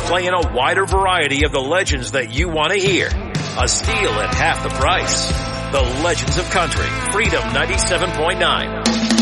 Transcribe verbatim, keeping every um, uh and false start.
playing a wider variety of the legends that you want to hear. A steal at half the price. The Legends of Country, Freedom ninety-seven point nine.